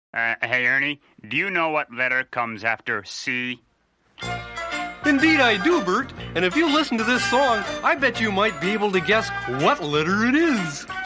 Hey, Ernie, do you know what letter comes after C? Indeed I do, Bert. And if you listen to this song, I bet you might be able to guess what letter it is.